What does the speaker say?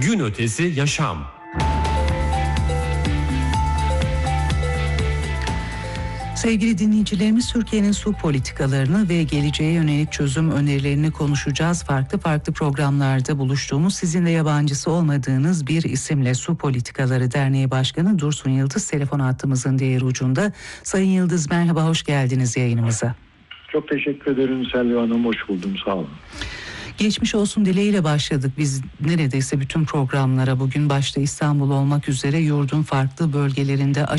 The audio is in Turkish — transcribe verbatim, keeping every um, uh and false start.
Gün ötesi yaşam. Sevgili dinleyicilerimiz, Türkiye'nin su politikalarını ve geleceğe yönelik çözüm önerilerini konuşacağız. Farklı farklı programlarda buluştuğumuz, sizin de yabancısı olmadığınız bir isimle Su Politikaları Derneği Başkanı Dursun Yıldız telefon hattımızın diğer ucunda. Sayın Yıldız, merhaba, hoş geldiniz yayınımıza. Çok teşekkür ederim Selvi Hanım, hoş buldum, sağ olun. Geçmiş olsun dileğiyle başladık biz neredeyse bütün programlara. Bugün başta İstanbul olmak üzere yurdun farklı bölgelerinde